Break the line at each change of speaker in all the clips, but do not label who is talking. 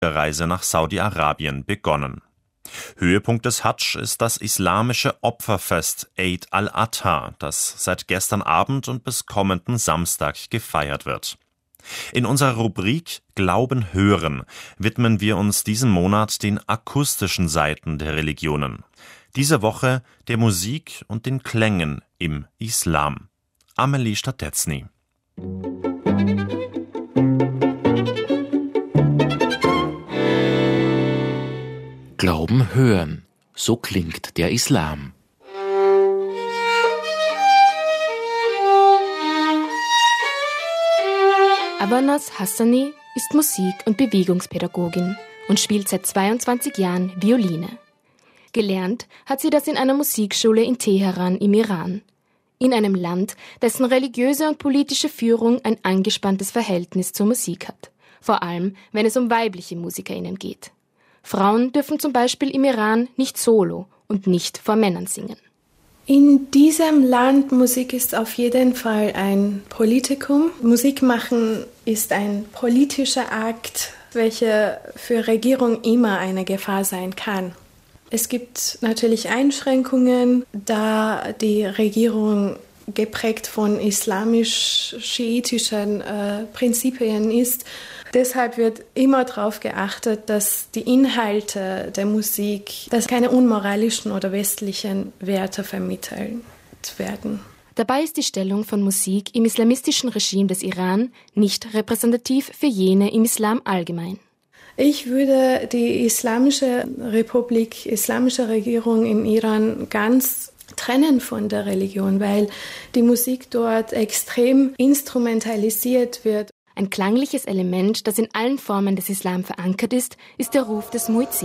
Reise nach Saudi-Arabien begonnen. Höhepunkt des Hadsch ist das islamische Opferfest Eid al-Adha, das seit gestern Abend und bis kommenden Samstag gefeiert wird. In unserer Rubrik Glauben hören widmen wir uns diesen Monat den akustischen Seiten der Religionen. Diese Woche der Musik und den Klängen im Islam. Amelie Stadetzny.
Glauben hören, so klingt der Islam.
Avanaz Hassani ist Musik- und Bewegungspädagogin und spielt seit 22 Jahren Violine. Gelernt hat sie das in einer Musikschule in Teheran im Iran. In einem Land, dessen religiöse und politische Führung ein angespanntes Verhältnis zur Musik hat. Vor allem, wenn es um weibliche MusikerInnen geht. Frauen dürfen zum Beispiel im Iran nicht solo und nicht vor Männern singen.
In diesem Land Musik ist auf jeden Fall ein Politikum. Musik machen ist ein politischer Akt, welcher für Regierung immer eine Gefahr sein kann. Es gibt natürlich Einschränkungen, da die Regierung geprägt von islamisch-schiitischen Prinzipien ist. Deshalb wird immer darauf geachtet, dass die Inhalte der Musik, dass keine unmoralischen oder westlichen Werte vermittelt werden.
Dabei ist die Stellung von Musik im islamistischen Regime des Iran nicht repräsentativ für jene im Islam allgemein.
Ich würde die islamische Regierung im Iran ganz trennen von der Religion, weil die Musik dort extrem instrumentalisiert wird.
Ein klangliches Element, das in allen Formen des Islam verankert ist der Ruf des Muezzin.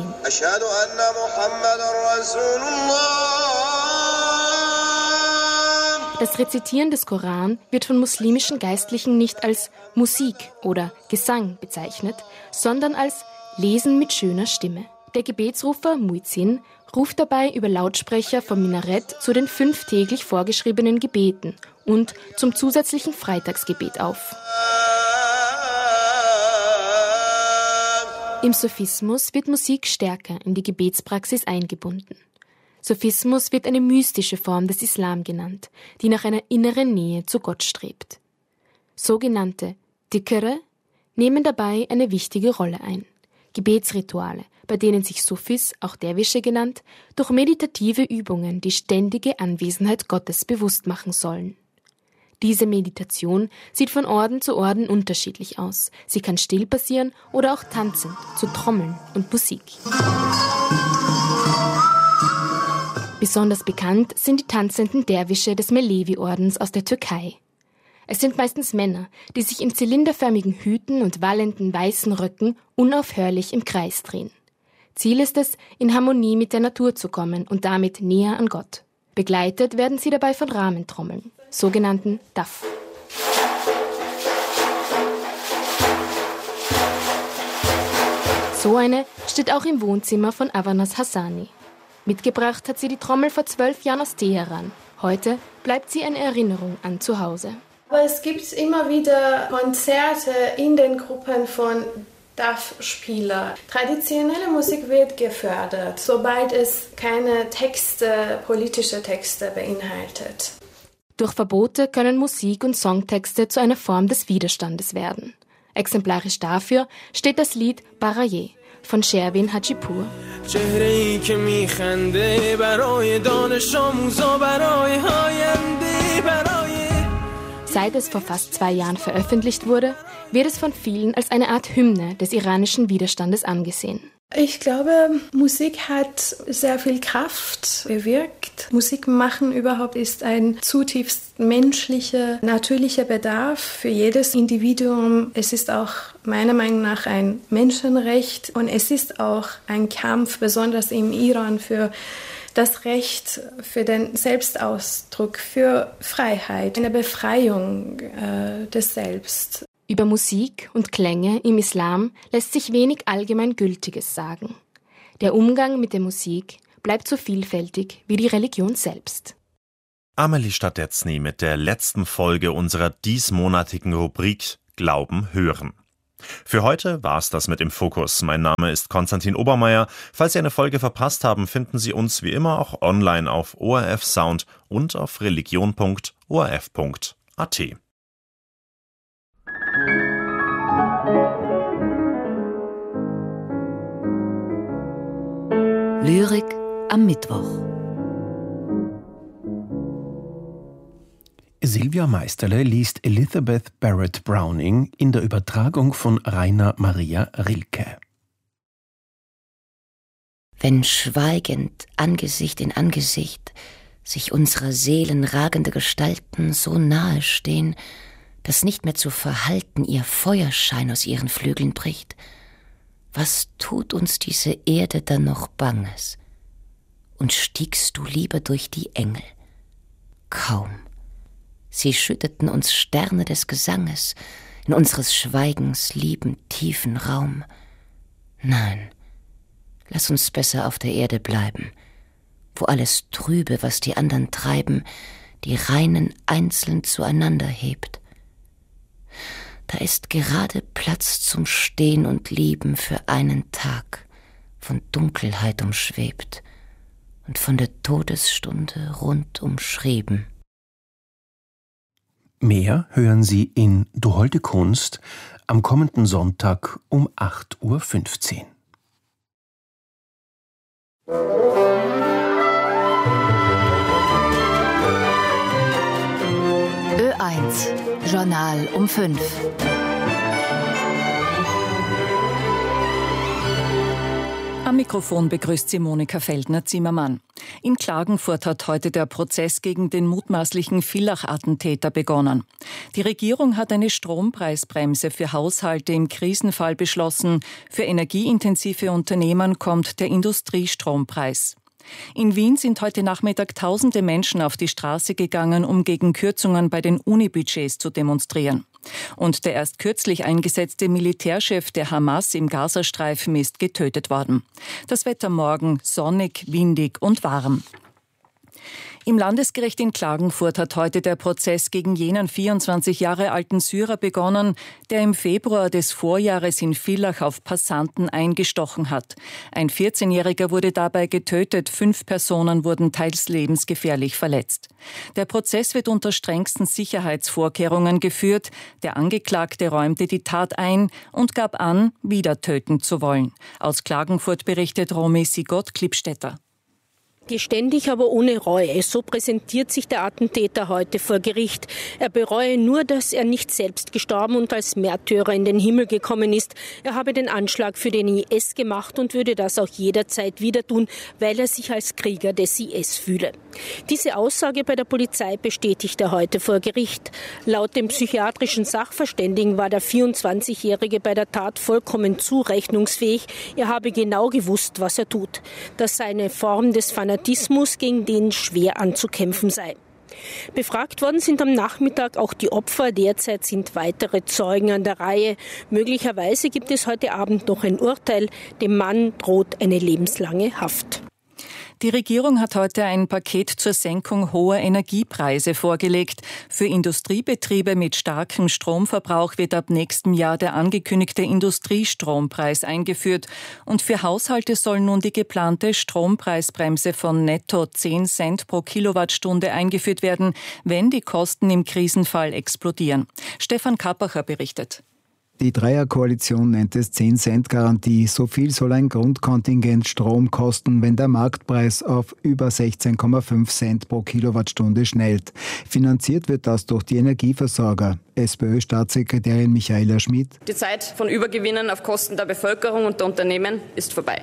Das Rezitieren des Koran wird von muslimischen Geistlichen nicht als Musik oder Gesang bezeichnet, sondern als Lesen mit schöner Stimme. Der Gebetsrufer Muezzin ruft dabei über Lautsprecher vom Minarett zu den 5 täglich vorgeschriebenen Gebeten und zum zusätzlichen Freitagsgebet auf. Im Sufismus wird Musik stärker in die Gebetspraxis eingebunden. Sufismus wird eine mystische Form des Islam genannt, die nach einer inneren Nähe zu Gott strebt. Sogenannte Dhikre nehmen dabei eine wichtige Rolle ein. Gebetsrituale, bei denen sich Sufis, auch Derwische genannt, durch meditative Übungen die ständige Anwesenheit Gottes bewusst machen sollen. Diese Meditation sieht von Orden zu Orden unterschiedlich aus. Sie kann still passieren oder auch tanzend, zu Trommeln und Musik. Besonders bekannt sind die tanzenden Derwische des Melevi-Ordens aus der Türkei. Es sind meistens Männer, die sich in zylinderförmigen Hüten und wallenden weißen Röcken unaufhörlich im Kreis drehen. Ziel ist es, in Harmonie mit der Natur zu kommen und damit näher an Gott. Begleitet werden sie dabei von Rahmentrommeln, sogenannten Daf. So eine steht auch im Wohnzimmer von Avanaz Hassani. Mitgebracht hat sie die Trommel vor 12 Jahren aus Teheran. Heute bleibt sie eine Erinnerung an zu Hause.
Aber es gibt immer wieder Konzerte in den Gruppen von DAF-Spieler. Traditionelle Musik wird gefördert, sobald es keine politische Texte beinhaltet.
Durch Verbote können Musik- und Songtexte zu einer Form des Widerstandes werden. Exemplarisch dafür steht das Lied Baraye von Shervin Hajipur. Seit es vor fast 2 Jahren veröffentlicht wurde, wird es von vielen als eine Art Hymne des iranischen Widerstandes angesehen.
Ich glaube, Musik hat sehr viel Kraft bewirkt. Musik machen überhaupt ist ein zutiefst menschlicher, natürlicher Bedarf für jedes Individuum. Es ist auch meiner Meinung nach ein Menschenrecht und es ist auch ein Kampf, besonders im Iran, für das Recht, für den Selbstausdruck, für Freiheit, eine Befreiung des Selbst.
Über Musik und Klänge im Islam lässt sich wenig Allgemeingültiges sagen. Der Umgang mit der Musik bleibt so vielfältig wie die Religion selbst.
Amelie Stadetzny mit der letzten Folge unserer diesmonatigen Rubrik Glauben hören. Für heute war's das mit Im Fokus. Mein Name ist Konstantin Obermeier. Falls Sie eine Folge verpasst haben, finden Sie uns wie immer auch online auf ORF Sound und auf religion.orf.at.
Lyrik am Mittwoch.
Silvia Meisterle liest Elizabeth Barrett Browning in der Übertragung von Rainer Maria Rilke.
Wenn schweigend, Angesicht in Angesicht, sich unserer Seelen ragende Gestalten so nahe stehen, dass nicht mehr zu verhalten ihr Feuerschein aus ihren Flügeln bricht, was tut uns diese Erde dann noch Banges? Und stiegst du lieber durch die Engel? Kaum. Sie schütteten uns Sterne des Gesanges in unseres Schweigens lieben, tiefen Raum. Nein, lass uns besser auf der Erde bleiben, wo alles Trübe, was die anderen treiben, die Reinen einzeln zueinander hebt. Da ist gerade Platz zum Stehen und Lieben für einen Tag, von Dunkelheit umschwebt und von der Todesstunde rund umschrieben.
Mehr hören Sie in Du holde Kunst am kommenden Sonntag um 8:15 Uhr.
Ö1 Journal um 5.
Am Mikrofon begrüßt sie Monika Feldner-Zimmermann. In Klagenfurt hat heute der Prozess gegen den mutmaßlichen Villach-Attentäter begonnen. Die Regierung hat eine Strompreisbremse für Haushalte im Krisenfall beschlossen. Für energieintensive Unternehmen kommt der Industriestrompreis. In Wien sind heute Nachmittag tausende Menschen auf die Straße gegangen, um gegen Kürzungen bei den Unibudgets zu demonstrieren. Und der erst kürzlich eingesetzte Militärchef der Hamas im Gazastreifen ist getötet worden. Das Wetter morgen sonnig, windig und warm. Im Landesgericht in Klagenfurt hat heute der Prozess gegen jenen 24 Jahre alten Syrer begonnen, der im Februar des Vorjahres in Villach auf Passanten eingestochen hat. Ein 14-Jähriger wurde dabei getötet, 5 Personen wurden teils lebensgefährlich verletzt. Der Prozess wird unter strengsten Sicherheitsvorkehrungen geführt. Der Angeklagte räumte die Tat ein und gab an, wieder töten zu wollen. Aus Klagenfurt berichtet Romy Sigott-Klippstätter.
Geständig, aber ohne Reue. So präsentiert sich der Attentäter heute vor Gericht. Er bereue nur, dass er nicht selbst gestorben und als Märtyrer in den Himmel gekommen ist. Er habe den Anschlag für den IS gemacht und würde das auch jederzeit wieder tun, weil er sich als Krieger des IS fühle. Diese Aussage bei der Polizei bestätigt er heute vor Gericht. Laut dem psychiatrischen Sachverständigen war der 24-Jährige bei der Tat vollkommen zurechnungsfähig. Er habe genau gewusst, was er tut. Das sei eine Form des Fanatismus, gegen den schwer anzukämpfen sei. Befragt worden sind am Nachmittag auch die Opfer. Derzeit sind weitere Zeugen an der Reihe. Möglicherweise gibt es heute Abend noch ein Urteil. Dem Mann droht eine lebenslange Haft.
Die Regierung hat heute ein Paket zur Senkung hoher Energiepreise vorgelegt. Für Industriebetriebe mit starkem Stromverbrauch wird ab nächstem Jahr der angekündigte Industriestrompreis eingeführt. Und für Haushalte soll nun die geplante Strompreisbremse von netto 10 Cent pro Kilowattstunde eingeführt werden, wenn die Kosten im Krisenfall explodieren. Stefan Kappacher berichtet.
Die Dreierkoalition nennt es 10-Cent-Garantie. So viel soll ein Grundkontingent Strom kosten, wenn der Marktpreis auf über 16,5 Cent pro Kilowattstunde schnellt. Finanziert wird das durch die Energieversorger. SPÖ-Staatssekretärin Michaela Schmidt.
Die Zeit von Übergewinnen auf Kosten der Bevölkerung und der Unternehmen ist vorbei.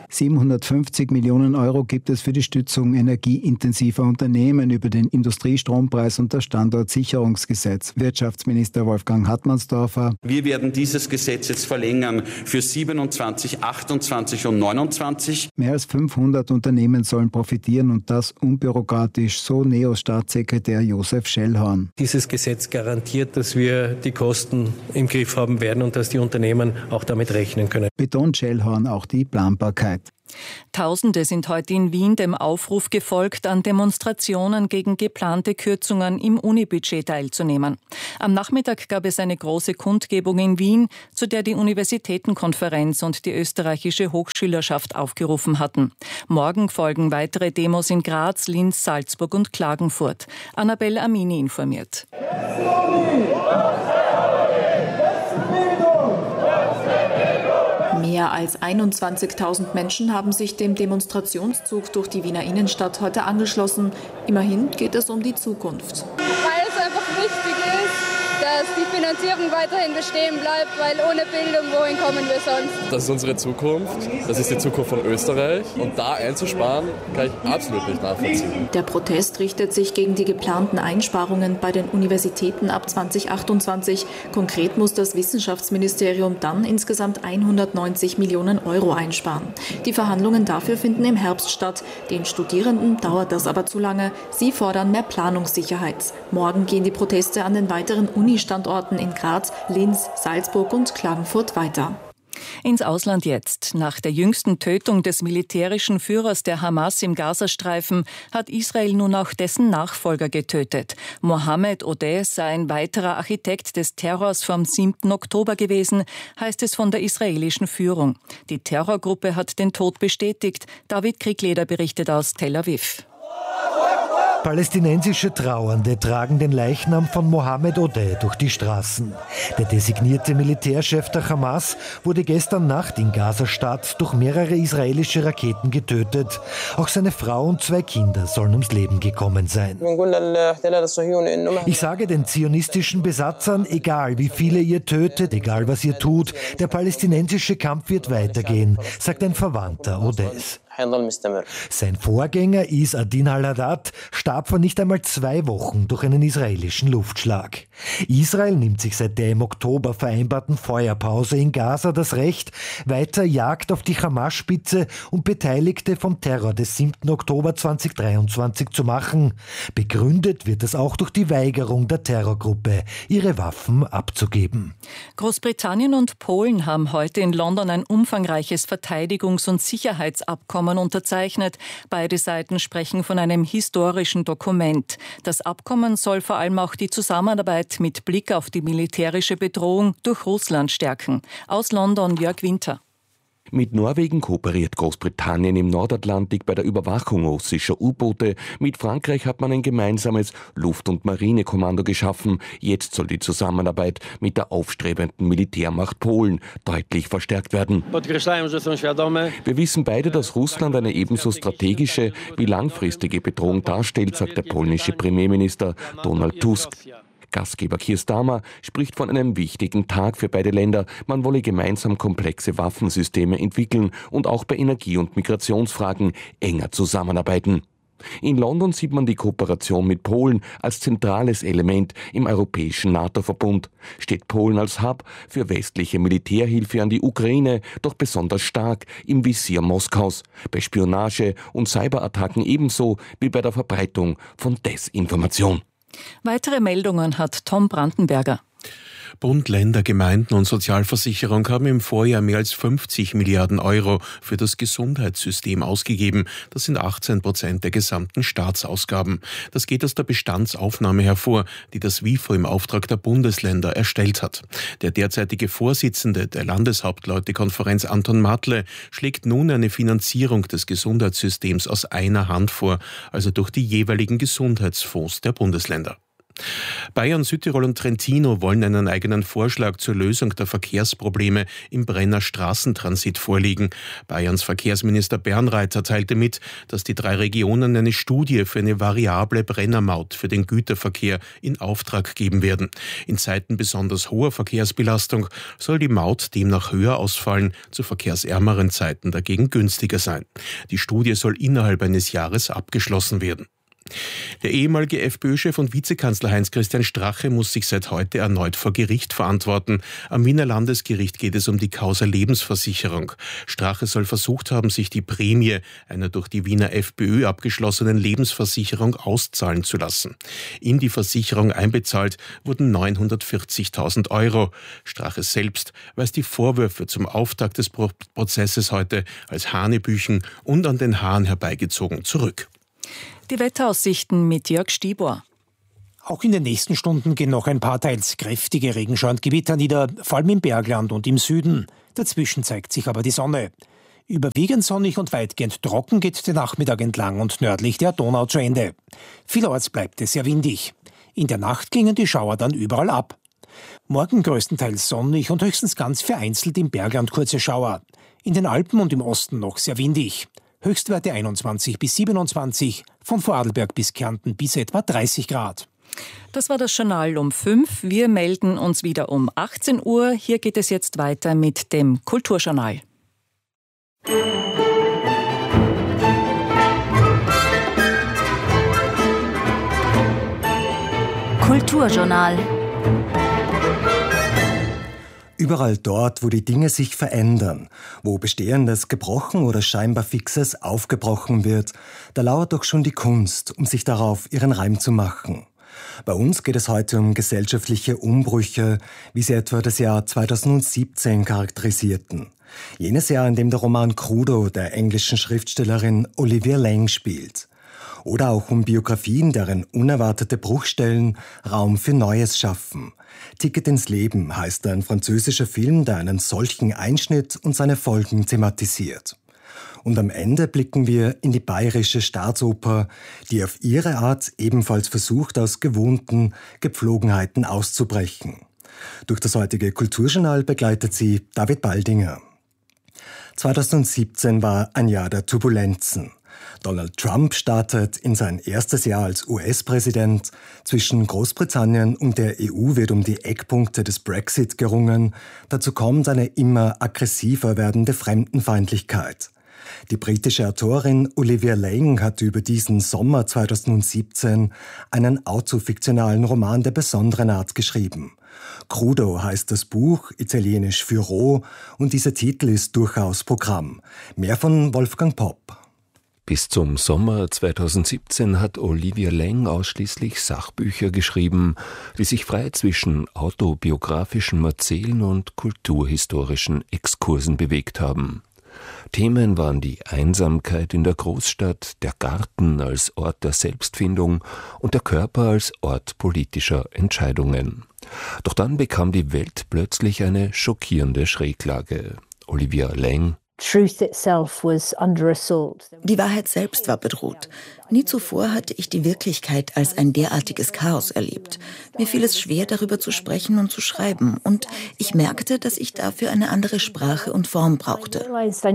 750 Millionen Euro gibt es für die Stützung energieintensiver Unternehmen über den Industriestrompreis und das Standortsicherungsgesetz. Wirtschaftsminister Wolfgang Hartmannsdorfer.
Wir werden dieses Gesetz jetzt verlängern für 27, 28 und 29.
Mehr als 500 Unternehmen sollen profitieren und das unbürokratisch, so NEOS-Staatssekretär Josef Schellhorn.
Dieses Gesetz garantiert, dass wir die Kosten im Griff haben werden und dass die Unternehmen auch damit rechnen können.
Betont Schellhorn auch die Planbarkeit.
Tausende sind heute in Wien dem Aufruf gefolgt, an Demonstrationen gegen geplante Kürzungen im Unibudget teilzunehmen. Am Nachmittag gab es eine große Kundgebung in Wien, zu der die Universitätenkonferenz und die österreichische Hochschülerschaft aufgerufen hatten. Morgen folgen weitere Demos in Graz, Linz, Salzburg und Klagenfurt. Annabelle Amini informiert.
Mehr als 21.000 Menschen haben sich dem Demonstrationszug durch die Wiener Innenstadt heute angeschlossen. Immerhin geht es um die Zukunft.
Weil es einfach wichtig ist, dass die Finanzierung weiterhin bestehen bleibt, weil ohne Bildung, wohin kommen wir sonst?
Das ist unsere Zukunft, das ist die Zukunft von Österreich und da einzusparen, kann ich absolut nicht nachvollziehen.
Der Protest richtet sich gegen die geplanten Einsparungen bei den Universitäten ab 2028. Konkret muss das Wissenschaftsministerium dann insgesamt 190 Millionen Euro einsparen. Die Verhandlungen dafür finden im Herbst statt. Den Studierenden dauert das aber zu lange. Sie fordern mehr Planungssicherheit. Morgen gehen die Proteste an den weiteren Uni-Standorten in Graz, Linz, Salzburg und Klagenfurt weiter.
Ins Ausland jetzt. Nach der jüngsten Tötung des militärischen Führers der Hamas im Gazastreifen hat Israel nun auch dessen Nachfolger getötet. Mohammed Odeh sei ein weiterer Architekt des Terrors vom 7. Oktober gewesen, heißt es von der israelischen Führung. Die Terrorgruppe hat den Tod bestätigt. David Kriegleder berichtet aus Tel Aviv.
Palästinensische Trauernde tragen den Leichnam von Mohammed Odeh durch die Straßen. Der designierte Militärchef der Hamas wurde gestern Nacht in Gaza-Stadt durch mehrere israelische Raketen getötet. Auch seine Frau und 2 Kinder sollen ums Leben gekommen sein. Ich sage den zionistischen Besatzern, egal wie viele ihr tötet, egal was ihr tut, der palästinensische Kampf wird weitergehen, sagt ein Verwandter Odehs. Sein Vorgänger Is Adin al-Haddad starb vor nicht einmal 2 Wochen durch einen israelischen Luftschlag. Israel nimmt sich seit der im Oktober vereinbarten Feuerpause in Gaza das Recht, weiter Jagd auf die Hamas-Spitze und Beteiligte vom Terror des 7. Oktober 2023 zu machen. Begründet wird es auch durch die Weigerung der Terrorgruppe, ihre Waffen abzugeben.
Großbritannien und Polen haben heute in London ein umfangreiches Verteidigungs- und Sicherheitsabkommen unterzeichnet. Beide Seiten sprechen von einem historischen Dokument. Das Abkommen soll vor allem auch die Zusammenarbeit mit Blick auf die militärische Bedrohung durch Russland stärken. Aus London Jörg Winter.
Mit Norwegen kooperiert Großbritannien im Nordatlantik bei der Überwachung russischer U-Boote. Mit Frankreich hat man ein gemeinsames Luft- und Marinekommando geschaffen. Jetzt soll die Zusammenarbeit mit der aufstrebenden Militärmacht Polen deutlich verstärkt werden. Wir wissen beide, dass Russland eine ebenso strategische wie langfristige Bedrohung darstellt, sagt der polnische Premierminister Donald Tusk. Gastgeber Keir Starmer spricht von einem wichtigen Tag für beide Länder. Man wolle gemeinsam komplexe Waffensysteme entwickeln und auch bei Energie- und Migrationsfragen enger zusammenarbeiten. In London sieht man die Kooperation mit Polen als zentrales Element im europäischen NATO-Verbund. Steht Polen als Hub für westliche Militärhilfe an die Ukraine doch besonders stark im Visier Moskaus, bei Spionage und Cyberattacken ebenso wie bei der Verbreitung von Desinformation.
Weitere Meldungen hat Tom Brandenberger.
Bund, Länder, Gemeinden und Sozialversicherung haben im Vorjahr mehr als 50 Milliarden Euro für das Gesundheitssystem ausgegeben. Das sind 18% der gesamten Staatsausgaben. Das geht aus der Bestandsaufnahme hervor, die das WIFO im Auftrag der Bundesländer erstellt hat. Der derzeitige Vorsitzende der Landeshauptleutekonferenz Anton Matle schlägt nun eine Finanzierung des Gesundheitssystems aus einer Hand vor, also durch die jeweiligen Gesundheitsfonds der Bundesländer. Bayern, Südtirol und Trentino wollen einen eigenen Vorschlag zur Lösung der Verkehrsprobleme im Brenner Straßentransit vorlegen. Bayerns Verkehrsminister Bernreiter teilte mit, dass die 3 Regionen eine Studie für eine variable Brennermaut für den Güterverkehr in Auftrag geben werden. In Zeiten besonders hoher Verkehrsbelastung soll die Maut demnach höher ausfallen, zu verkehrsärmeren Zeiten dagegen günstiger sein. Die Studie soll innerhalb eines Jahres abgeschlossen werden. Der ehemalige FPÖ-Chef und Vizekanzler Heinz-Christian Strache muss sich seit heute erneut vor Gericht verantworten. Am Wiener Landesgericht geht es um die Causa Lebensversicherung. Strache soll versucht haben, sich die Prämie einer durch die Wiener FPÖ abgeschlossenen Lebensversicherung auszahlen zu lassen. In die Versicherung einbezahlt wurden 940.000 Euro. Strache selbst weist die Vorwürfe zum Auftakt des Prozesses heute als Hanebüchen und an den Haaren herbeigezogen zurück.
Die Wetteraussichten mit Jörg Stibor.
Auch in den nächsten Stunden gehen noch ein paar teils kräftige Regenschauer und Gewitter nieder, vor allem im Bergland und im Süden. Dazwischen zeigt sich aber die Sonne. Überwiegend sonnig und weitgehend trocken geht der Nachmittag entlang und nördlich der Donau zu Ende. Vielerorts bleibt es sehr windig. In der Nacht gingen die Schauer dann überall ab. Morgen größtenteils sonnig und höchstens ganz vereinzelt im Bergland kurze Schauer. In den Alpen und im Osten noch sehr windig. Höchstwerte 21 bis 27, von Vorarlberg bis Kärnten bis etwa 30 Grad.
Das war das Journal um 5. Wir melden uns wieder um 18 Uhr. Hier geht es jetzt weiter mit dem Kulturjournal.
Kulturjournal.
Überall dort, wo die Dinge sich verändern, wo Bestehendes gebrochen oder scheinbar Fixes aufgebrochen wird, da lauert doch schon die Kunst, um sich darauf ihren Reim zu machen. Bei uns geht es heute um gesellschaftliche Umbrüche, wie sie etwa das Jahr 2017 charakterisierten. Jenes Jahr, in dem der Roman Crudo der englischen Schriftstellerin Olivia Laing spielt. Oder auch um Biografien, deren unerwartete Bruchstellen Raum für Neues schaffen. Ticket ins Leben heißt ein französischer Film, der einen solchen Einschnitt und seine Folgen thematisiert. Und am Ende blicken wir in die Bayerische Staatsoper, die auf ihre Art ebenfalls versucht, aus gewohnten Gepflogenheiten auszubrechen. Durch das heutige Kulturjournal begleitet sie David Baldinger. 2017 war ein Jahr der Turbulenzen. Donald Trump startet in sein erstes Jahr als US-Präsident. Zwischen Großbritannien und der EU wird um die Eckpunkte des Brexit gerungen. Dazu kommt eine immer aggressiver werdende Fremdenfeindlichkeit. Die britische Autorin Olivia Laing hat über diesen Sommer 2017 einen autofiktionalen Roman der besonderen Art geschrieben. Crudo heißt das Buch, italienisch für roh, und dieser Titel ist durchaus Programm. Mehr von Wolfgang Popp.
Bis zum Sommer 2017 hat Olivia Laing ausschließlich Sachbücher geschrieben, die sich frei zwischen autobiografischem Erzählen und kulturhistorischen Exkursen bewegt haben. Themen waren die Einsamkeit in der Großstadt, der Garten als Ort der Selbstfindung und der Körper als Ort politischer Entscheidungen. Doch dann bekam die Welt plötzlich eine schockierende Schräglage. Olivia Laing:
Die Wahrheit selbst war bedroht. Nie zuvor hatte ich die Wirklichkeit als ein derartiges Chaos erlebt. Mir fiel es schwer, darüber zu sprechen und zu schreiben. Und ich merkte, dass ich dafür eine andere Sprache und Form brauchte.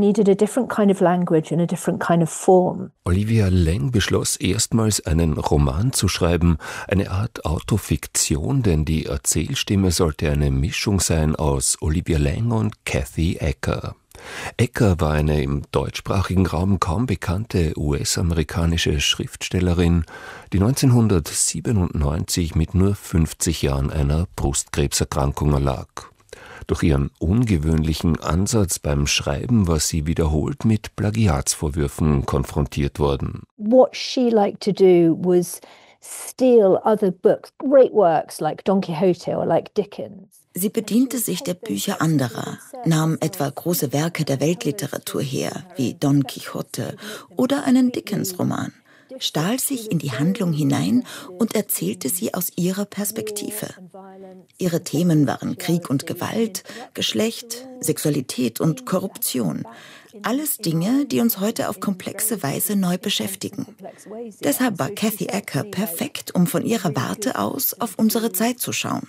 Olivia Laing beschloss erstmals, einen Roman zu schreiben, eine Art Autofiktion, denn die Erzählstimme sollte eine Mischung sein aus Olivia Laing und Kathy Ecker. Ecker war eine im deutschsprachigen Raum kaum bekannte US-amerikanische Schriftstellerin, die 1997 mit nur 50 Jahren einer Brustkrebserkrankung erlag. Durch ihren ungewöhnlichen Ansatz beim Schreiben war sie wiederholt mit Plagiatsvorwürfen konfrontiert worden.
What she liked to do was steal other books, great works like Don Quixote or like Dickens.
Sie bediente sich der Bücher anderer, nahm etwa große Werke der Weltliteratur her, wie Don Quixote oder einen Dickens-Roman, stahl sich in die Handlung hinein und erzählte sie aus ihrer Perspektive. Ihre Themen waren Krieg und Gewalt, Geschlecht, Sexualität und Korruption. Alles Dinge, die uns heute auf komplexe Weise neu beschäftigen. Deshalb war Kathy Ecker perfekt, um von ihrer Warte aus auf unsere Zeit zu schauen.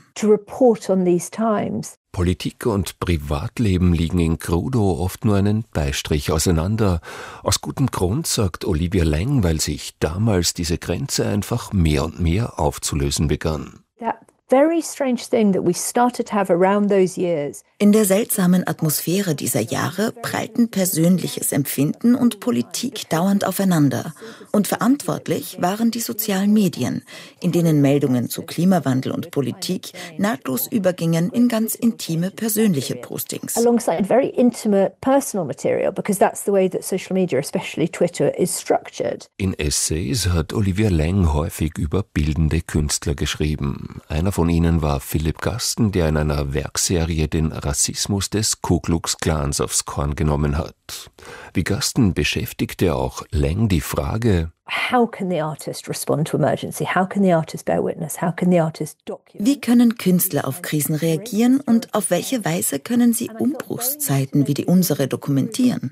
Politik und Privatleben liegen in Crudo oft nur einen Beistrich auseinander. Aus gutem Grund, sagt Olivia Laing, weil sich damals diese Grenze einfach mehr und mehr aufzulösen begann.
very strange thing that we started to have around those years.
In der seltsamen Atmosphäre dieser Jahre prallten persönliches Empfinden und Politik dauernd aufeinander. Und verantwortlich waren die sozialen Medien, in denen Meldungen zu Klimawandel und Politik nahtlos übergingen in ganz intime persönliche Postings.
Alongside very intimate personal material, because that's the way that social media, especially Twitter, is structured.
In Essays hat Olivia Laing häufig über bildende Künstler geschrieben. Einer von ihnen war Philip Gaston, der in einer Werkserie den Rassismus des Ku Klux Klans aufs Korn genommen hat. Wie Gaston beschäftigte auch Laing die Frage:
How can the artist respond to emergency? How can the artist bear witness? How can the artist document?
Wie können Künstler auf Krisen reagieren und auf welche Weise können sie Umbruchszeiten wie die unsere dokumentieren?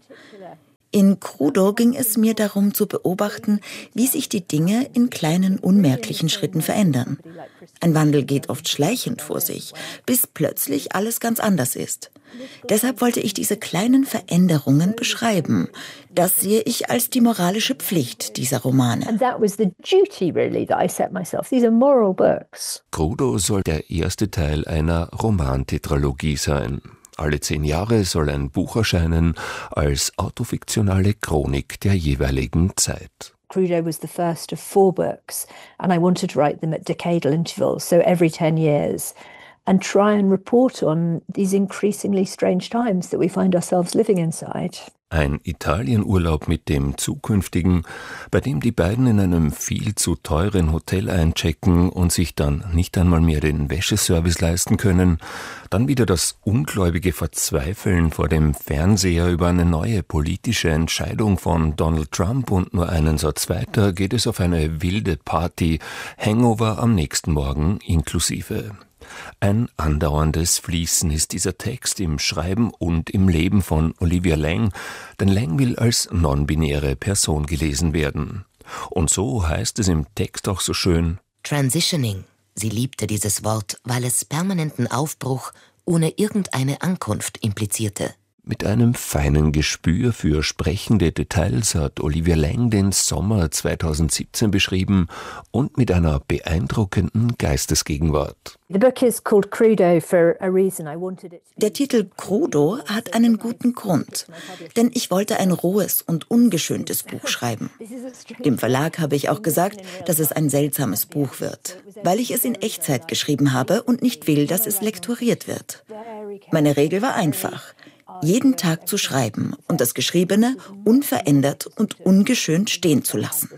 In Crudo ging es mir darum zu beobachten, wie sich die Dinge in kleinen, unmerklichen Schritten verändern. Ein Wandel geht oft schleichend vor sich, bis plötzlich alles ganz anders ist. Deshalb wollte ich diese kleinen Veränderungen beschreiben. Das sehe ich als die moralische Pflicht dieser Romane.
And that was the duty really that I set myself. These are moral books.
Crudo soll der erste Teil einer Romantetralogie sein. Alle 10 Jahre soll ein Buch erscheinen als autofiktionale Chronik der jeweiligen Zeit.
Crudo was the first of 4 books, and I wanted to write them at decadal intervals, so every 10 years, and try and report on these increasingly strange times that we find ourselves living inside.
Ein Italienurlaub mit dem zukünftigen, bei dem die beiden in einem viel zu teuren Hotel einchecken und sich dann nicht einmal mehr den Wäscheservice leisten können, dann wieder das ungläubige Verzweifeln vor dem Fernseher über eine neue politische Entscheidung von Donald Trump und nur einen Satz weiter geht es auf eine wilde Party, Hangover am nächsten Morgen inklusive. Ein andauerndes Fließen ist dieser Text im Schreiben und im Leben von Olivia Laing, denn Laing will als non-binäre Person gelesen werden. Und so heißt es im Text auch so schön:
Transitioning. Sie liebte dieses Wort, weil es permanenten Aufbruch ohne irgendeine Ankunft implizierte.
Mit einem feinen Gespür für sprechende Details hat Olivia Laing den Sommer 2017 beschrieben und mit einer beeindruckenden Geistesgegenwart.
The book is called Crudo for a reason. I wanted it.
Der Titel Crudo hat einen guten Grund, denn ich wollte ein rohes und ungeschöntes Buch schreiben. Dem Verlag habe ich auch gesagt, dass es ein seltsames Buch wird, weil ich es in Echtzeit geschrieben habe und nicht will, dass es lektoriert wird. Meine Regel war einfach: jeden Tag zu schreiben und das Geschriebene unverändert und ungeschönt stehen zu lassen.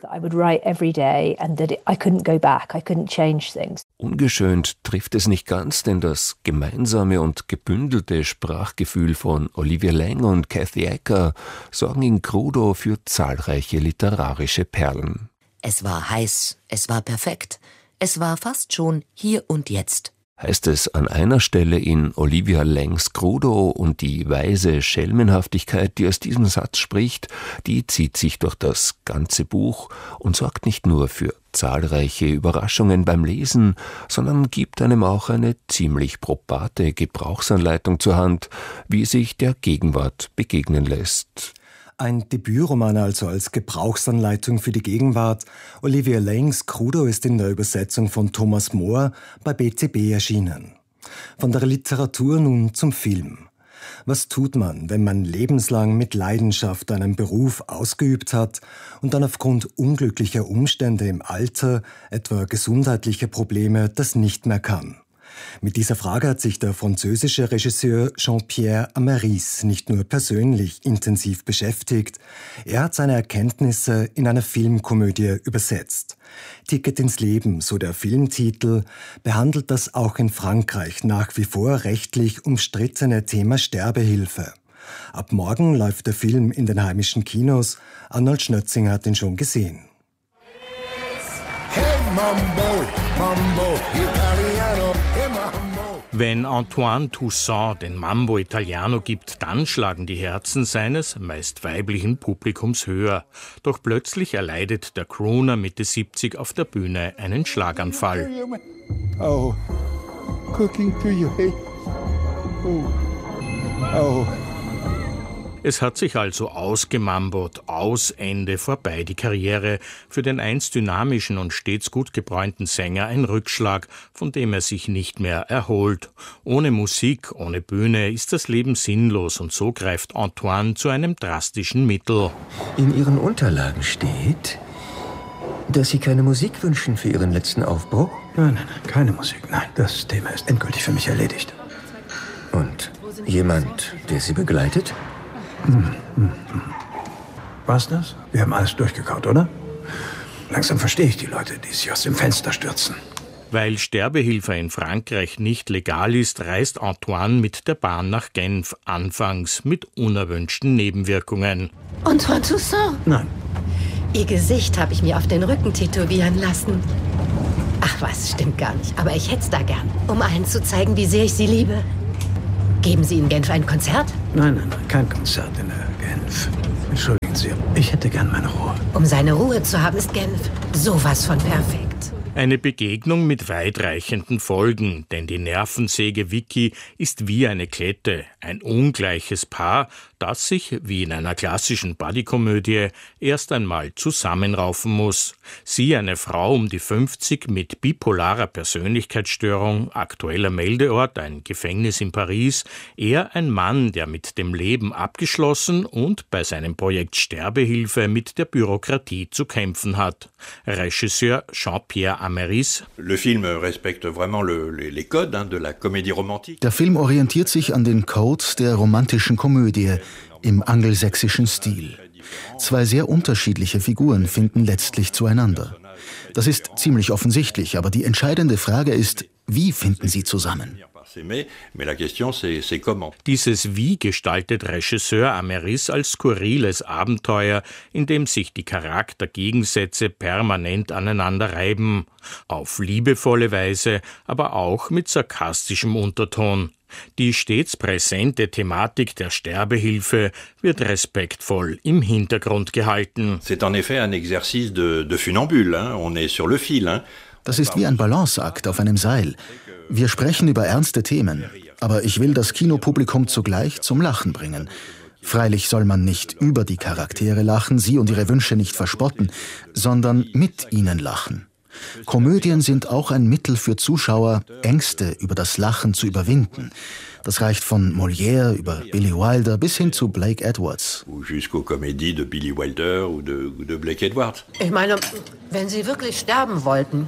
Ungeschönt trifft es nicht ganz, denn das gemeinsame und gebündelte Sprachgefühl von Olivia Laing und Kathy Ecker sorgen in Crudo für zahlreiche literarische Perlen.
Es war heiß, es war perfekt, es war fast schon hier und jetzt.
Heißt es an einer Stelle in Olivia Laings Crudo, und die weise Schelmenhaftigkeit, die aus diesem Satz spricht, die zieht sich durch das ganze Buch und sorgt nicht nur für zahlreiche Überraschungen beim Lesen, sondern gibt einem auch eine ziemlich probate Gebrauchsanleitung zur Hand, wie sich der Gegenwart begegnen lässt.
Ein Debütroman also als Gebrauchsanleitung für die Gegenwart. Olivia Laings Crudo ist in der Übersetzung von Thomas Mohr bei BCB erschienen. Von der Literatur nun zum Film. Was tut man, wenn man lebenslang mit Leidenschaft einen Beruf ausgeübt hat und dann aufgrund unglücklicher Umstände im Alter, etwa gesundheitliche Probleme, das nicht mehr kann? Mit dieser Frage hat sich der französische Regisseur Jean-Pierre Ameris nicht nur persönlich intensiv beschäftigt, er hat seine Erkenntnisse in eine Filmkomödie übersetzt. Ticket ins Leben, so der Filmtitel, behandelt das auch in Frankreich nach wie vor rechtlich umstrittene Thema Sterbehilfe. Ab morgen läuft der Film in den heimischen Kinos. Arnold Schnötzinger hat ihn schon gesehen.
Hey Mambo, Mambo, Italiano, hey Mambo. Wenn Antoine Toussaint den Mambo Italiano gibt, dann schlagen die Herzen seines, meist weiblichen Publikums höher. Doch plötzlich erleidet der Crooner Mitte 70 auf der Bühne einen Schlaganfall.
Oh, cooking to you, hey. Oh.
Es hat sich also ausgemambot, aus, Ende, vorbei die Karriere. Für den einst dynamischen und stets gut gebräunten Sänger ein Rückschlag, von dem er sich nicht mehr erholt. Ohne Musik, ohne Bühne ist das Leben sinnlos und so greift Antoine zu einem drastischen Mittel.
In Ihren Unterlagen steht, dass Sie keine Musik wünschen für Ihren letzten Aufbruch?
Nein, keine Musik, nein. Das Thema ist endgültig für mich erledigt.
Und jemand, der Sie begleitet?
War's das? Wir haben alles durchgekaut, oder? Langsam verstehe ich die Leute, die sich aus dem Fenster stürzen.
Weil Sterbehilfe in Frankreich nicht legal ist, reist Antoine mit der Bahn nach Genf, anfangs mit unerwünschten Nebenwirkungen.
Antoine Toussaint?
Nein.
Ihr Gesicht habe ich mir auf den Rücken tätowieren lassen. Ach was, stimmt gar nicht. Aber ich hätte es da gern, um allen zu zeigen, wie sehr ich Sie liebe. Geben Sie in Genf ein Konzert?
Nein, kein Konzert in Genf. Entschuldigen Sie, ich hätte gern meine Ruhe.
Um seine Ruhe zu haben, ist Genf sowas von perfekt.
Eine Begegnung mit weitreichenden Folgen, denn die Nervensäge Vicky ist wie eine Klette, ein ungleiches Paar, das sich, wie in einer klassischen Buddy-Komödie, erst einmal zusammenraufen muss. Sie, eine Frau um die 50 mit bipolarer Persönlichkeitsstörung, aktueller Meldeort, ein Gefängnis in Paris, er ein Mann, der mit dem Leben abgeschlossen und bei seinem Projekt Sterbehilfe mit der Bürokratie zu kämpfen hat. Regisseur Jean-Pierre Ameris.
Der Film
orientiert sich an den Codes der romantischen Komödie im angelsächsischen Stil. Zwei sehr unterschiedliche Figuren finden letztlich zueinander. Das ist ziemlich offensichtlich, aber die entscheidende Frage ist, wie finden sie zusammen?
Dieses Wie gestaltet Regisseur Ameris als skurriles Abenteuer, in dem sich die Charaktergegensätze permanent aneinander reiben. Auf liebevolle Weise, aber auch mit sarkastischem Unterton. Die stets präsente Thematik der Sterbehilfe wird respektvoll im Hintergrund gehalten.
C'est en effet un exercice de funambule, on est sur le fil.
Das ist wie ein Balanceakt auf einem Seil. Wir sprechen über ernste Themen, aber ich will das Kinopublikum zugleich zum Lachen bringen. Freilich soll man nicht über die Charaktere lachen, sie und ihre Wünsche nicht verspotten, sondern mit ihnen lachen. Komödien sind auch ein Mittel für Zuschauer, Ängste über das Lachen zu überwinden. Das reicht von Molière über Billy Wilder bis hin zu Blake Edwards.
Jusqu'aux comédies de Billy Wilder ou de Blake Edwards.
Ich meine, wenn Sie wirklich sterben wollten,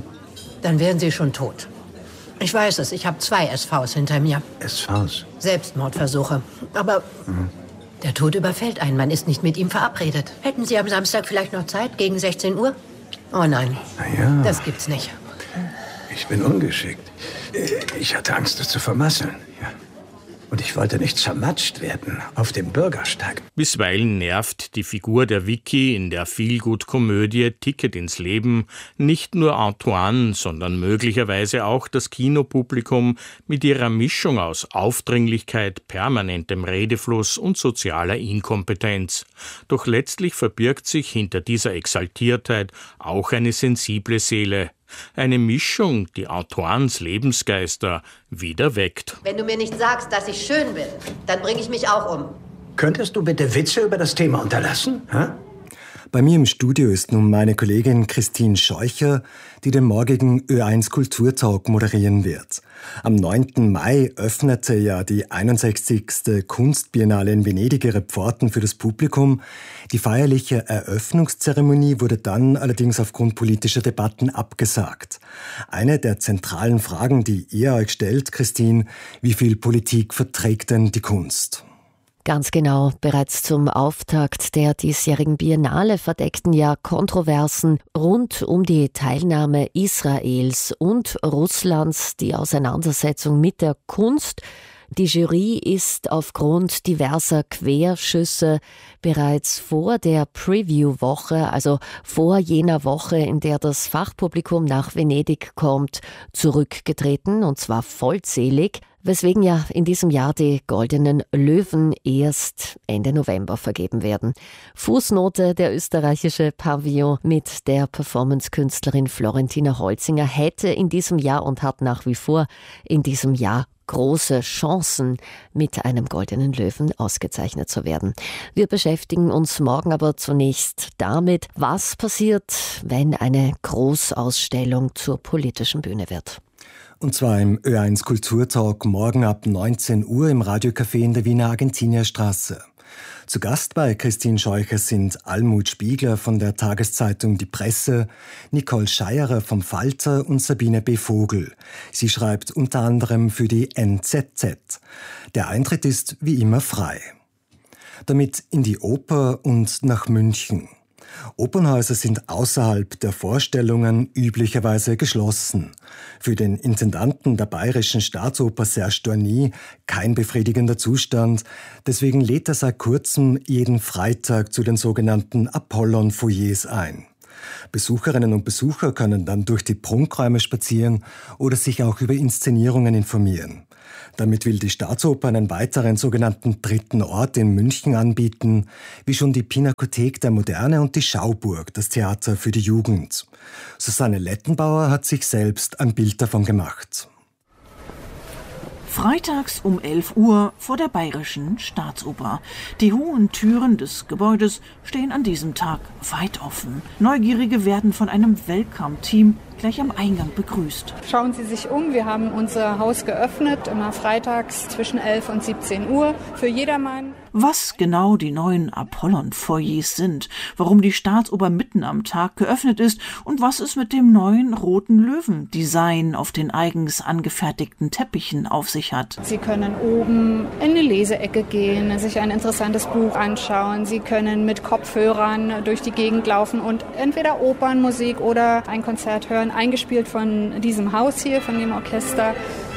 dann wären Sie schon tot. Ich weiß es, ich habe 2 SVs hinter mir.
SVs?
Selbstmordversuche. Aber der Tod überfällt einen, man ist nicht mit ihm verabredet. Hätten Sie am Samstag vielleicht noch Zeit, gegen 16 Uhr? Oh nein,
ja.
Das gibt's nicht.
Ich bin ungeschickt. Ich hatte Angst, das zu vermasseln. Ja. Und ich wollte nicht zermatscht werden auf dem Bürgersteig.
Bisweilen nervt die Figur der Vicky in der Feelgood-Komödie Ticket ins Leben nicht nur Antoine, sondern möglicherweise auch das Kinopublikum mit ihrer Mischung aus Aufdringlichkeit, permanentem Redefluss und sozialer Inkompetenz. Doch letztlich verbirgt sich hinter dieser Exaltiertheit auch eine sensible Seele. Eine Mischung, die Antoines Lebensgeister wieder weckt.
Wenn du mir nicht sagst, dass ich schön bin, dann bringe ich mich auch um.
Könntest du bitte Witze über das Thema unterlassen?
Bei mir im Studio ist nun meine Kollegin Christine Scheucher, die den morgigen Ö1 Kulturtalk moderieren wird. Am 9. Mai öffnete ja die 61. Kunstbiennale in Venedig ihre Pforten für das Publikum. Die feierliche Eröffnungszeremonie wurde dann allerdings aufgrund politischer Debatten abgesagt. Eine der zentralen Fragen, die ihr euch stellt, Christine, wie viel Politik verträgt denn die Kunst?
Ganz genau, bereits zum Auftakt der diesjährigen Biennale verdeckten ja Kontroversen rund um die Teilnahme Israels und Russlands die Auseinandersetzung mit der Kunst. Die Jury ist aufgrund diverser Querschüsse bereits vor der Preview-Woche, also vor jener Woche, in der das Fachpublikum nach Venedig kommt, zurückgetreten, und zwar vollzählig, weswegen ja in diesem Jahr die Goldenen Löwen erst Ende November vergeben werden. Fußnote: Der österreichische Pavillon mit der Performance-Künstlerin Florentina Holzinger hätte in diesem Jahr und hat nach wie vor in diesem Jahr
große Chancen, mit einem Goldenen Löwen ausgezeichnet zu werden. Wir beschäftigen uns morgen aber zunächst damit, was passiert, wenn eine Großausstellung zur politischen Bühne wird.
Und zwar im Ö1 Kulturtalk morgen ab 19 Uhr im Radiocafé in der Wiener Argentinierstraße. Zu Gast bei Christine Scheucher sind Almut Spiegler von der Tageszeitung Die Presse, Nicole Scheierer vom Falter und Sabine B. Vogel. Sie schreibt unter anderem für die NZZ. Der Eintritt ist wie immer frei. Damit in die Oper und nach München. Opernhäuser sind außerhalb der Vorstellungen üblicherweise geschlossen. Für den Intendanten der Bayerischen Staatsoper Serge Doigny kein befriedigender Zustand. Deswegen lädt er seit kurzem jeden Freitag zu den sogenannten Apollon-Foyers ein. Besucherinnen und Besucher können dann durch die Prunkräume spazieren oder sich auch über Inszenierungen informieren. Damit will die Staatsoper einen weiteren sogenannten dritten Ort in München anbieten, wie schon die Pinakothek der Moderne und die Schauburg, das Theater für die Jugend. Susanne Lettenbauer hat sich selbst ein Bild davon gemacht.
Freitags um 11 Uhr vor der Bayerischen Staatsoper. Die hohen Türen des Gebäudes stehen an diesem Tag weit offen. Neugierige werden von einem Welcome-Team gleich am Eingang begrüßt.
Schauen Sie sich um, wir haben unser Haus geöffnet, immer freitags zwischen 11 und 17 Uhr für jedermann.
Was genau die neuen Apollon-Foyers sind, warum die Staatsoper mitten am Tag geöffnet ist und was es mit dem neuen roten Löwen-Design auf den eigens angefertigten Teppichen auf sich hat.
Sie können oben in eine Leseecke gehen, sich ein interessantes Buch anschauen. Sie können mit Kopfhörern durch die Gegend laufen und entweder Opernmusik oder ein Konzert hören, eingespielt von diesem Haus hier, von dem Orchester.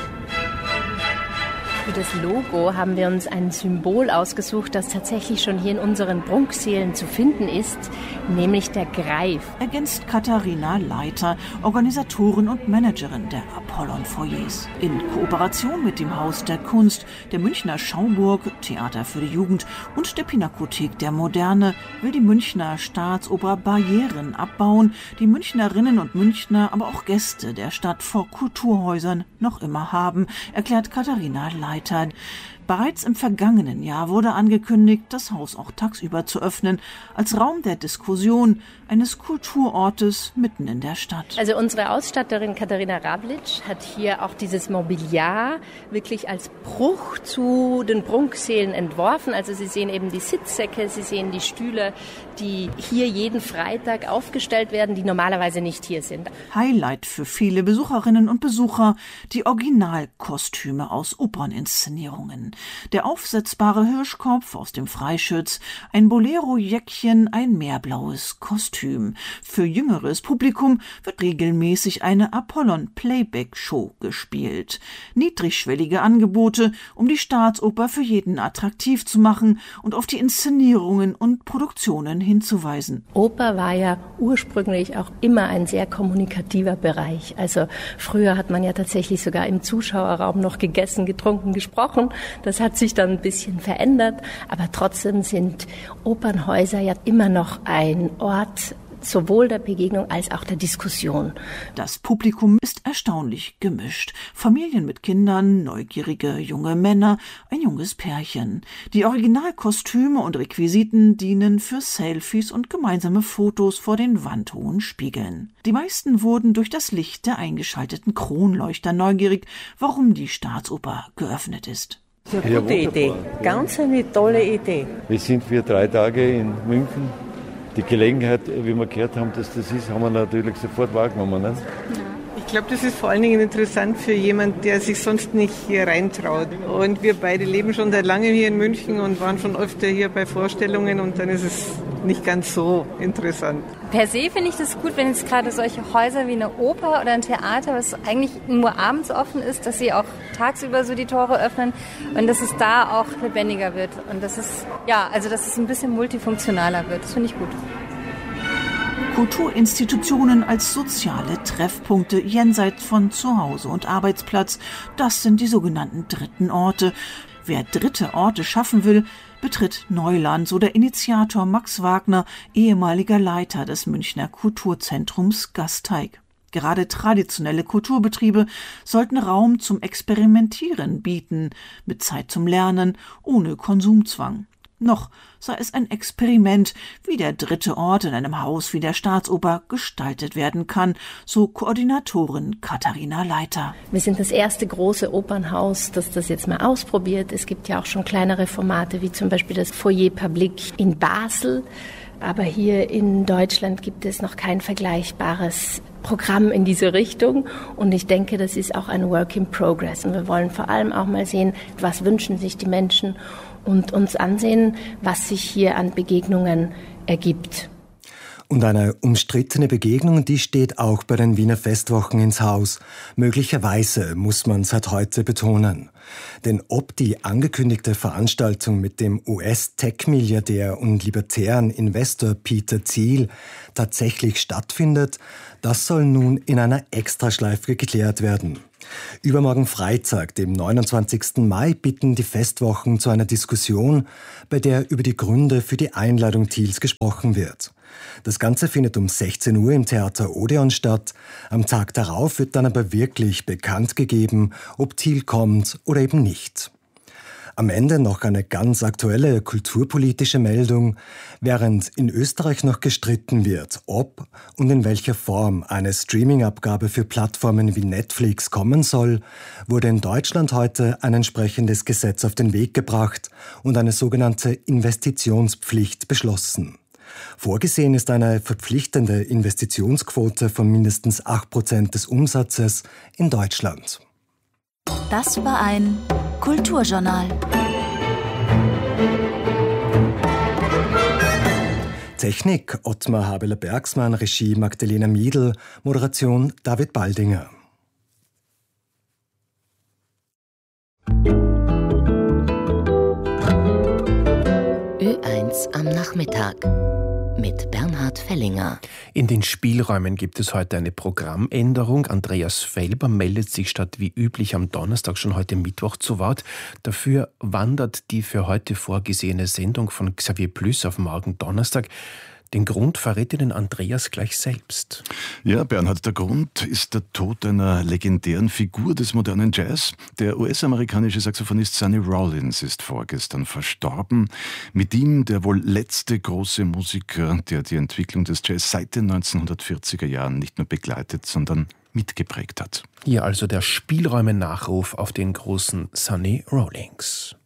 Für das Logo haben wir uns ein Symbol ausgesucht, das tatsächlich schon hier in unseren Prunksälen zu finden ist, nämlich der Greif.
Ergänzt Katharina Leiter, Organisatorin und Managerin der Apollon-Foyers. In Kooperation mit dem Haus der Kunst, der Münchner Schauburg, Theater für die Jugend und der Pinakothek der Moderne will die Münchner Staatsoper Barrieren abbauen, die Münchnerinnen und Münchner, aber auch Gäste der Stadt vor Kulturhäusern noch immer haben, erklärt Katharina Leiter. Bereits im vergangenen Jahr wurde angekündigt, das Haus auch tagsüber zu öffnen, als Raum der Diskussion eines Kulturortes mitten in der Stadt.
Also unsere Ausstatterin Katharina Rablitsch hat hier auch dieses Mobiliar wirklich als Bruch zu den Prunksälen entworfen. Also Sie sehen eben die Sitzsäcke, Sie sehen die Stühle, die hier jeden Freitag aufgestellt werden, die normalerweise nicht hier sind.
Highlight für viele Besucherinnen und Besucher, die Originalkostüme aus Operninszenierungen. Der aufsetzbare Hirschkopf aus dem Freischütz, ein Bolero-Jäckchen, ein meerblaues Kostüm. Für jüngeres Publikum wird regelmäßig eine Apollon-Playback-Show gespielt. Niedrigschwellige Angebote, um die Staatsoper für jeden attraktiv zu machen und auf die Inszenierungen und Produktionen hinzuweisen.
Oper war ja ursprünglich auch immer ein sehr kommunikativer Bereich. Also früher hat man ja tatsächlich sogar im Zuschauerraum noch gegessen, getrunken, gesprochen. Das hat sich dann ein bisschen verändert, aber trotzdem sind Opernhäuser ja immer noch ein Ort sowohl der Begegnung als auch der Diskussion.
Das Publikum ist erstaunlich gemischt. Familien mit Kindern, neugierige junge Männer, ein junges Pärchen. Die Originalkostüme und Requisiten dienen für Selfies und gemeinsame Fotos vor den wandhohen Spiegeln. Die meisten wurden durch das Licht der eingeschalteten Kronleuchter neugierig, warum die Staatsoper geöffnet ist.
Das ist eine gute Idee, ganz eine tolle Idee.
Wir sind für 3 Tage in München. Die Gelegenheit, wie wir gehört haben, dass das ist, haben wir natürlich sofort wahrgenommen. Ne?
Ich glaube, das ist vor allen Dingen interessant für jemanden, der sich sonst nicht hier reintraut. Und wir beide leben schon seit langem hier in München und waren schon öfter hier bei Vorstellungen und dann ist es nicht ganz so interessant.
Per se finde ich das gut, wenn jetzt gerade solche Häuser wie eine Oper oder ein Theater, was eigentlich nur abends offen ist, dass sie auch tagsüber so die Tore öffnen und dass es da auch lebendiger wird und dass es, dass es ein bisschen multifunktionaler wird. Das finde ich gut.
Kulturinstitutionen als soziale Treffpunkte jenseits von Zuhause und Arbeitsplatz, das sind die sogenannten dritten Orte. Wer dritte Orte schaffen will, betritt Neuland, so der Initiator Max Wagner, ehemaliger Leiter des Münchner Kulturzentrums Gasteig. Gerade traditionelle Kulturbetriebe sollten Raum zum Experimentieren bieten, mit Zeit zum Lernen, ohne Konsumzwang. Noch sei es ein Experiment, wie der dritte Ort in einem Haus wie der Staatsoper gestaltet werden kann, so Koordinatorin Katharina Leiter.
Wir sind das erste große Opernhaus, das das jetzt mal ausprobiert. Es gibt ja auch schon kleinere Formate, wie zum Beispiel das Foyer Public in Basel. Aber hier in Deutschland gibt es noch kein vergleichbares Programm in diese Richtung. Und ich denke, das ist auch ein Work in Progress. Und wir wollen vor allem auch mal sehen, was wünschen sich die Menschen und uns ansehen, was sich hier an Begegnungen ergibt.
Und eine umstrittene Begegnung, die steht auch bei den Wiener Festwochen ins Haus. Möglicherweise, muss man seit heute betonen. Denn ob die angekündigte Veranstaltung mit dem US-Tech-Milliardär und libertären Investor Peter Thiel tatsächlich stattfindet, das soll nun in einer Extraschleife geklärt werden. Übermorgen Freitag, dem 29. Mai, bitten die Festwochen zu einer Diskussion, bei der über die Gründe für die Einladung Thiels gesprochen wird. Das Ganze findet um 16 Uhr im Theater Odeon statt. Am Tag darauf wird dann aber wirklich bekannt gegeben, ob Thiel kommt oder eben nicht. Am Ende noch eine ganz aktuelle kulturpolitische Meldung. Während in Österreich noch gestritten wird, ob und in welcher Form eine Streaming-Abgabe für Plattformen wie Netflix kommen soll, wurde in Deutschland heute ein entsprechendes Gesetz auf den Weg gebracht und eine sogenannte Investitionspflicht beschlossen. Vorgesehen ist eine verpflichtende Investitionsquote von mindestens 8% des Umsatzes in Deutschland.
Das war ein Kulturjournal.
Technik Ottmar Habeler-Bergsmann, Regie Magdalena Miedl, Moderation David Baldinger.
Ö1 am Nachmittag mit Bernhard Fellinger.
In den Spielräumen gibt es heute eine Programmänderung. Andreas Felber meldet sich statt wie üblich am Donnerstag schon heute Mittwoch zu Wort. Dafür wandert die für heute vorgesehene Sendung von Xavier Plüss auf morgen Donnerstag. Den Grund verrät Ihnen Andreas gleich selbst.
Ja, Bernhard, der Grund ist der Tod einer legendären Figur des modernen Jazz. Der US-amerikanische Saxophonist Sonny Rollins ist vorgestern verstorben. Mit ihm der wohl letzte große Musiker, der die Entwicklung des Jazz seit den 1940er Jahren nicht nur begleitet, sondern mitgeprägt hat.
Hier also der Spielräume-Nachruf auf den großen Sonny Rollins.